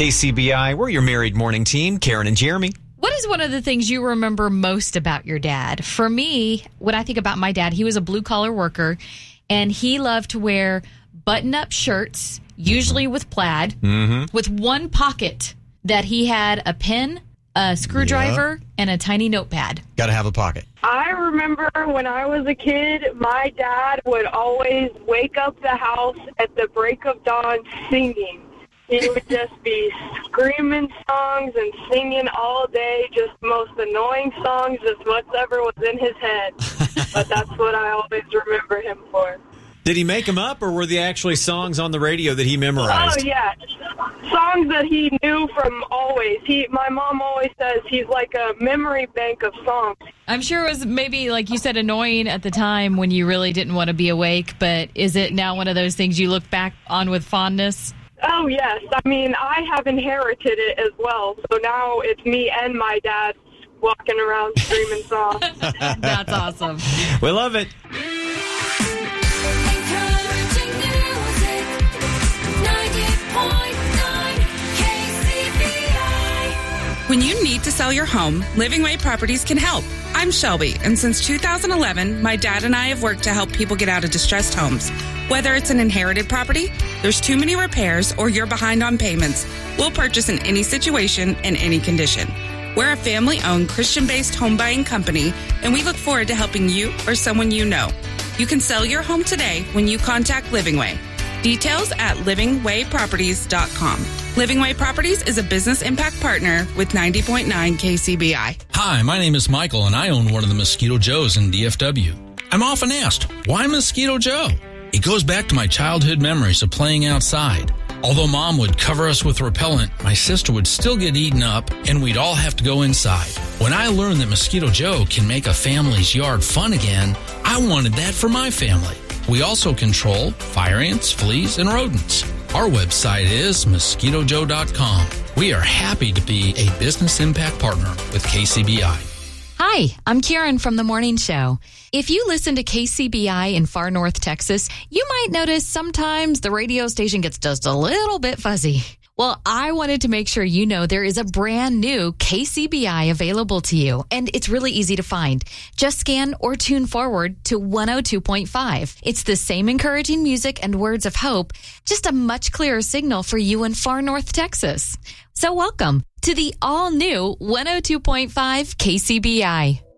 KCBI, we're your married morning team, Karen and Jeremy. What is one of the things you remember most about your dad? For me, when I think about my dad, he was a blue-collar worker, and he loved to wear button-up shirts, usually with plaid, with one pocket that he had a pen, a screwdriver, and a tiny notepad. Got to have a pocket. I remember when I was a kid, my dad would always wake up the house at the break of dawn singing. He would just be screaming songs and singing all day, just most annoying songs, just whatever was in his head. But that's what I always remember him for. Did he make them up, or were they actually songs on the radio that he memorized? Oh, yeah. Songs that he knew from always. My mom always says he's like a memory bank of songs. I'm sure it was maybe, like you said, annoying at the time when you really didn't want to be awake, but is it now one of those things you look back on with fondness? Oh, yes. I mean, I have inherited it as well. So now it's me and my dad walking around screaming songs. That's awesome. We love it. When you need to sell your home, Living Way Properties can help. I'm Shelby, and since 2011, my dad and I have worked to help people get out of distressed homes. Whether it's an inherited property, there's too many repairs, or you're behind on payments, we'll purchase in any situation and any condition. We're a family-owned, Christian-based home buying company, and we look forward to helping you or someone you know. You can sell your home today when you contact Living Way. Details at livingwayproperties.com. Living Way Properties is a business impact partner with 90.9 KCBI. Hi, my name is Michael, and I own one of the Mosquito Joes in DFW. I'm often asked, why Mosquito Joe? It goes back to my childhood memories of playing outside. Although Mom would cover us with repellent, my sister would still get eaten up, and we'd all have to go inside. When I learned that Mosquito Joe can make a family's yard fun again, I wanted that for my family. We also control fire ants, fleas, and rodents. Our website is mosquitojoe.com. We are happy to be a business impact partner with KCBI. Hi, I'm Karen from The Morning Show. If you listen to KCBI in far north Texas, you might notice sometimes the radio station gets just a little bit fuzzy. Well, I wanted to make sure you know there is a brand new KCBI available to you, and it's really easy to find. Just scan or tune forward to 102.5. It's the same encouraging music and words of hope, just a much clearer signal for you in far north Texas. So welcome to the all-new 102.5 KCBI.